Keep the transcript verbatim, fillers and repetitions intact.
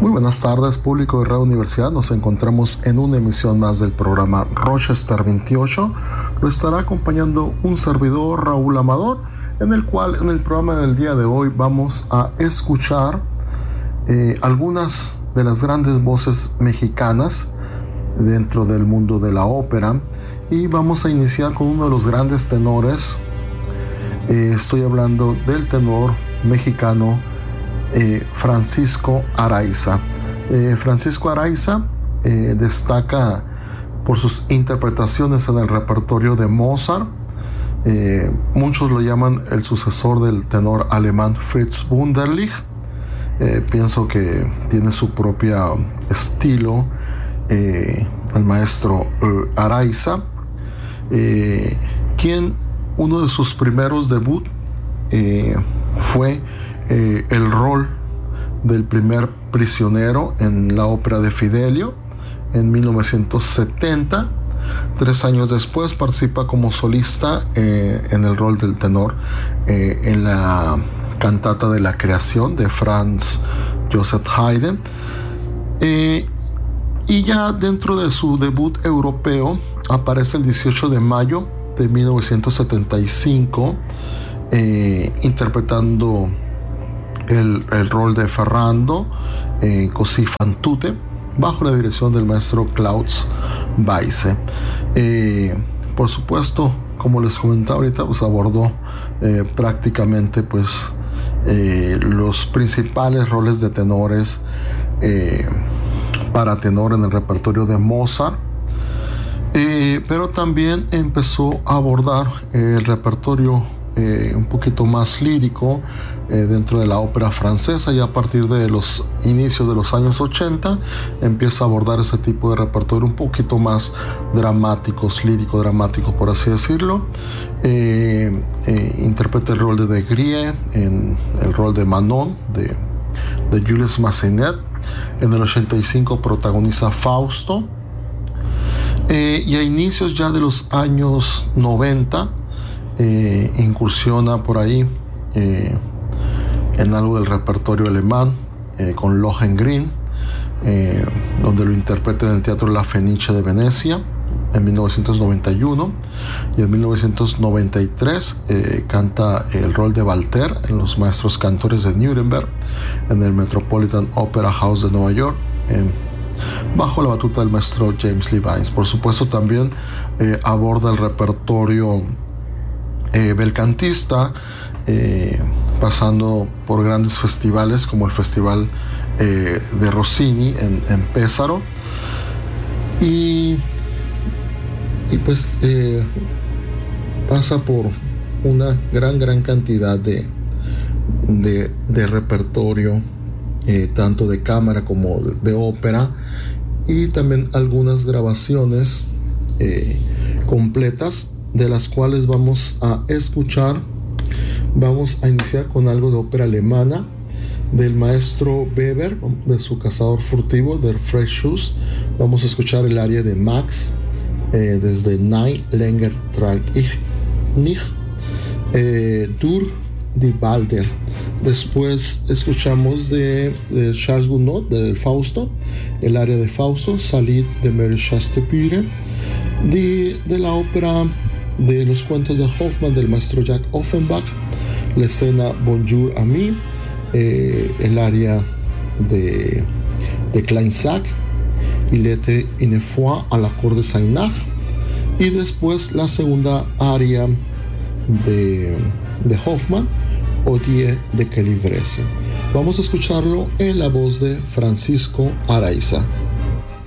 Muy buenas tardes, público de Radio Universidad. Nos encontramos en una emisión más del programa Rochester veintiocho. Lo estará acompañando un servidor, Raúl Amador, en el cual en el programa del día de hoy vamos a escuchar eh, algunas de las grandes voces mexicanas dentro del mundo de la ópera, y vamos a iniciar con uno de los grandes tenores. Eh, estoy hablando del tenor mexicano Eh, Francisco Araiza. Eh, Francisco Araiza eh, destaca por sus interpretaciones en el repertorio de Mozart. Eh, muchos lo llaman el sucesor del tenor alemán Fritz Wunderlich. Eh, pienso que tiene su propio estilo eh, el maestro eh, Araiza, eh, quien uno de sus primeros debut eh, fue Eh, el rol del primer prisionero en la ópera de Fidelio en mil novecientos setenta. Tres años después participa como solista eh, en el rol del tenor eh, en la cantata de la creación de Franz Joseph Haydn. Eh, y ya dentro de su debut europeo aparece el dieciocho de mayo de mil novecientos setenta y cinco eh, interpretando El, el rol de Ferrando en eh, Così fan tutte, bajo la dirección del maestro Klaus Weisse. Eh, por supuesto, como les comentaba ahorita, pues abordó eh, prácticamente pues eh, los principales roles de tenores eh, para tenor en el repertorio de Mozart, eh, pero también empezó a abordar eh, el repertorio Eh, un poquito más lírico eh, dentro de la ópera francesa, y a partir de los inicios de los años ochenta empieza a abordar ese tipo de repertorio un poquito más dramáticos, lírico dramático por así decirlo. Eh, eh, interpreta el rol de De Grieux en el rol de Manon de, de Jules Massenet. En el ochenta y cinco protagoniza Fausto, eh, y a inicios ya de los años noventa Eh, incursiona por ahí eh, en algo del repertorio alemán eh, con Lohengrin, eh, donde lo interpreta en el Teatro La Fenice de Venecia en mil novecientos noventa y uno, y en mil novecientos noventa y tres eh, canta el rol de Walter en Los Maestros Cantores de Nuremberg en el Metropolitan Opera House de Nueva York, eh, bajo la batuta del maestro James Levine. Por supuesto, también eh, aborda el repertorio Eh, belcantista, eh, pasando por grandes festivales como el Festival eh, de Rossini en, en Pesaro, y, y pues eh, pasa por una gran gran cantidad de, de, de repertorio, eh, tanto de cámara como de, de ópera, y también algunas grabaciones eh, completas, de las cuales vamos a escuchar. Vamos a iniciar con algo de ópera alemana del maestro Weber, de su Cazador furtivo, Der Freischuss. Vamos a escuchar el aria de Max, eh, desde Nein länger trag ich nicht, eh, Durch die Wälder. Después escuchamos de, de Charles Gounod, del Fausto, el aria de Fausto, Salit de Mary Chasteaubriand, de, de la ópera de los cuentos de Hoffmann del maestro Jack Offenbach, la escena Bonjour Ami, eh, el aria de, de Klein-Sack, Il était une fois à la cour de Saint-Nag, y después la segunda aria de, de Hoffmann, Odie de Calivrese. Vamos a escucharlo en la voz de Francisco Araiza.